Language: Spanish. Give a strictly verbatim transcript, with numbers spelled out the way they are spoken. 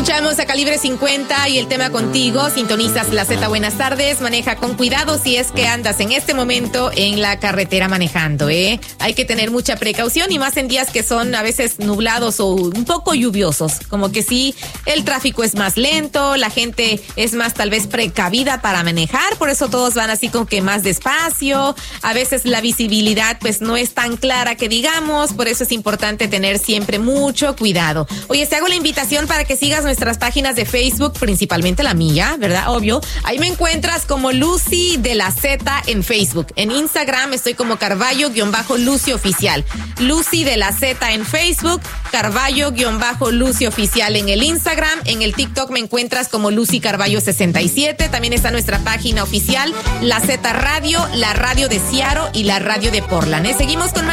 Escuchamos a Calibre cincuenta y el tema contigo. Sintonizas la Z. Buenas tardes. Maneja con cuidado si es que andas en este momento en la carretera manejando, ¿eh? Hay que tener mucha precaución y más en días que son a veces nublados o un poco lluviosos. Como que sí, el tráfico es más lento, la gente es más tal vez precavida para manejar, por eso todos van así como que más despacio. A veces la visibilidad pues no es tan clara que digamos, por eso es importante tener siempre mucho cuidado. Oye, te hago la invitación para que sigas nuestras páginas de Facebook, principalmente la mía, ¿verdad? Obvio. Ahí me encuentras como Lucy de la Z en Facebook. En Instagram estoy como Carballo-Lucy Oficial. Lucy de la Z en Facebook, Carballo-Lucy Oficial en el Instagram. En el TikTok me encuentras como Lucy Carballo sesenta y siete. También está nuestra página oficial, la Z Radio, la radio de Seattle y la radio de Portland, ¿eh? Seguimos con más.